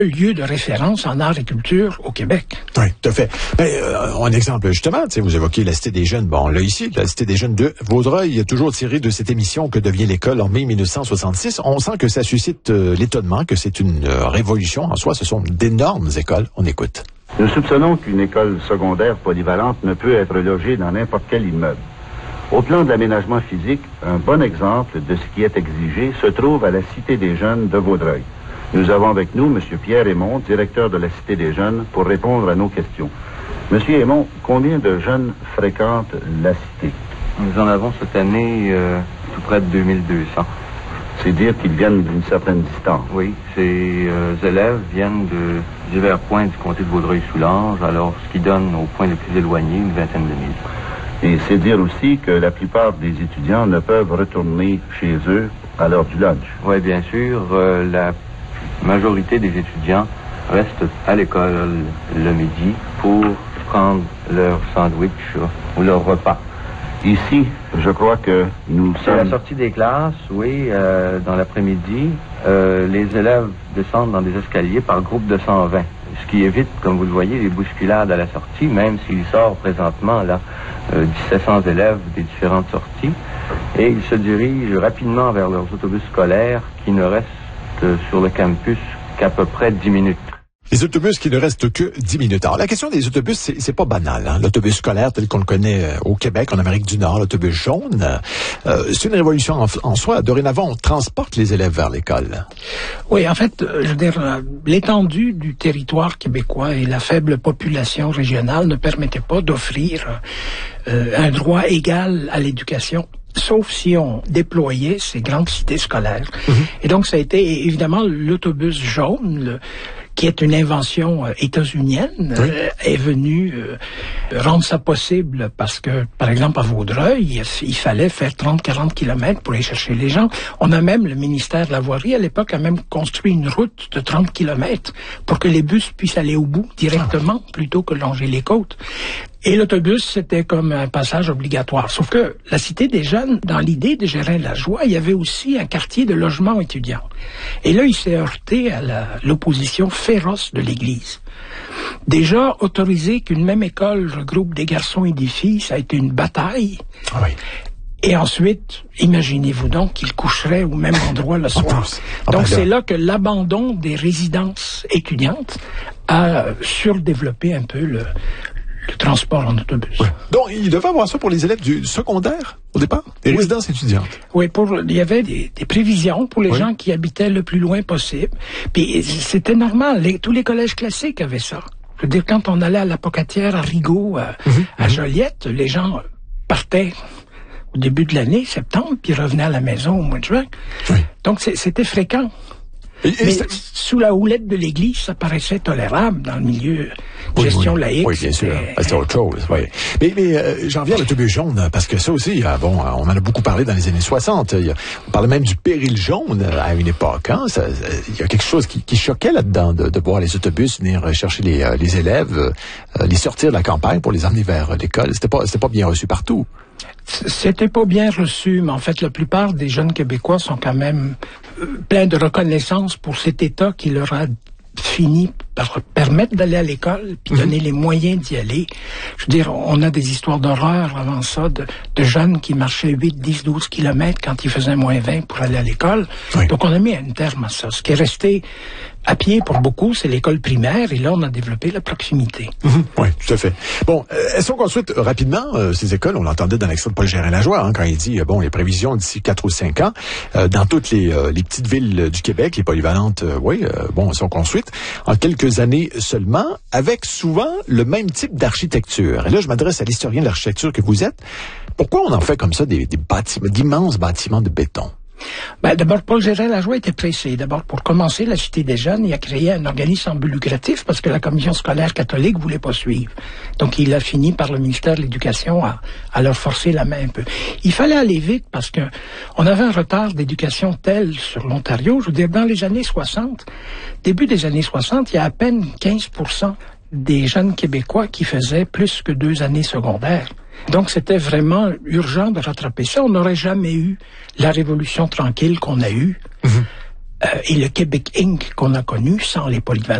lieu de référence en art et culture au Québec. Oui, tout à fait. Un exemple, justement, vous évoquez la Cité des Jeunes. Bon, là ici, la Cité des Jeunes de Vaudreuil est toujours tirée de cette émission Que devient l'école en mai 1966. On sent que ça suscite l'étonnement, que c'est une révolution en soi. Ce sont d'énormes écoles. On écoute. Nous soupçonnons qu'une école secondaire polyvalente ne peut être logée dans n'importe quel immeuble. Au plan de l'aménagement physique, un bon exemple de ce qui est exigé se trouve à la Cité des Jeunes de Vaudreuil. Nous avons avec nous M. Pierre Aymon, directeur de la Cité des Jeunes, pour répondre à nos questions. M. Aymon, combien de jeunes fréquentent la Cité? Nous en avons cette année tout près de 2200. C'est dire qu'ils viennent d'une certaine distance. Oui, ces élèves viennent de divers points du comté de Vaudreuil-Soulanges, alors ce qui donne aux points les plus éloignés une vingtaine de milles. Et c'est dire aussi que la plupart des étudiants ne peuvent retourner chez eux à l'heure du lunch. Oui, bien sûr. La majorité des étudiants restent à l'école le midi pour prendre leur sandwich ou leur repas. Ici, je crois que nous sommes... À la sortie des classes, oui, dans l'après-midi, les élèves descendent dans des escaliers par groupe de 120. Ce qui évite, comme vous le voyez, les bousculades à la sortie, même s'il sort présentement là 1700 élèves des différentes sorties. Et ils se dirigent rapidement vers leurs autobus scolaires qui ne restent sur le campus qu'à peu près 10 minutes. Les autobus qui ne restent que 10 minutes. Alors, la question des autobus, c'est pas banal. Hein? L'autobus scolaire tel qu'on le connaît au Québec, en Amérique du Nord, l'autobus jaune, c'est une révolution en soi. Dorénavant, on transporte les élèves vers l'école. Oui, en fait, je veux dire, l'étendue du territoire québécois et la faible population régionale ne permettaient pas d'offrir un droit égal à l'éducation, sauf si on déployait ces grandes cités scolaires. Et donc, ça a été évidemment l'autobus jaune, qui est une invention états-unienne, est venue rendre ça possible parce que, par exemple, à Vaudreuil, il fallait faire 30-40 kilomètres pour aller chercher les gens. On a même, le ministère de la Voirie, à l'époque, a même construit une route de 30 kilomètres pour que les bus puissent aller au bout directement plutôt que longer les côtes. Et l'autobus, c'était comme un passage obligatoire. Sauf que la Cité des Jeunes, dans l'idée de Gérin-Lajoie, il y avait aussi un quartier de logement étudiant. Et là, il s'est heurté à l'opposition féroce de l'Église. Déjà, autoriser qu'une même école regroupe des garçons et des filles, ça a été une bataille. Ah oui. Et ensuite, imaginez-vous donc qu'ils coucheraient au même endroit le soir. Donc c'est là que l'abandon des résidences étudiantes a surdéveloppé un peu le transport en autobus. Ouais. Donc, il devait avoir ça pour les élèves du secondaire, au départ, des résidences étudiantes. Oui, il y avait des prévisions pour les gens qui habitaient le plus loin possible. Puis c'était normal, tous les collèges classiques avaient ça. Je veux dire, quand on allait à l'Apocatière, à Rigaud, à Joliette, les gens partaient au début de l'année, septembre, puis revenaient à la maison au mois de juin. Oui. Donc, c'était fréquent. Mais sous la houlette de l'Église, ça paraissait tolérable dans le milieu gestion laïque. Oui, bien sûr. C'était autre chose, oui. Mais j'en viens à l'autobus jaune, parce que ça aussi, on en a beaucoup parlé dans les années 60. On parlait même du péril jaune à une époque. Hein? Il y a quelque chose qui choquait là-dedans, de voir les autobus venir chercher les élèves, les sortir de la campagne pour les emmener vers l'école. C'était pas bien reçu partout. C'était pas bien reçu, mais en fait, la plupart des jeunes Québécois sont quand même pleins de reconnaissance pour cet État qui leur a fini par permettre d'aller à l'école puis donner les moyens d'y aller. Je veux dire, on a des histoires d'horreur avant ça, de jeunes qui marchaient 8, 10, 12 kilomètres quand il faisait moins 20 pour aller à l'école. Oui. Donc, on a mis un terme à ça. Ce qui est resté à pied pour beaucoup, c'est l'école primaire, et là, on a développé la proximité. Oui, tout à fait. Bon, elles sont construites rapidement, ces écoles. On l'entendait dans l'extrait de Paul Gérin-Lajoie, quand il dit, les prévisions d'ici 4 ou 5 ans, dans toutes les petites villes du Québec, les polyvalentes, elles sont construites en quelques années seulement, avec souvent le même type d'architecture. Et là, je m'adresse à l'historien de l'architecture que vous êtes. Pourquoi on en fait comme ça des bâtiments, d'immenses bâtiments de béton? D'abord, Paul Gérin-Lajoie était pressé. D'abord, pour commencer, la Cité des Jeunes, il a créé un organisme sans but lucratif parce que la Commission scolaire catholique voulait pas suivre. Donc, il a fini par le ministère de l'Éducation à leur forcer la main un peu. Il fallait aller vite parce que on avait un retard d'éducation tel sur l'Ontario. Je veux dire, dans les années 60, début des années 60, il y a à peine 15% des jeunes Québécois qui faisaient plus que 2 années secondaires. Donc, c'était vraiment urgent de rattraper ça. On n'aurait jamais eu la révolution tranquille qu'on a eue et le Québec Inc. qu'on a connu sans les polyvalents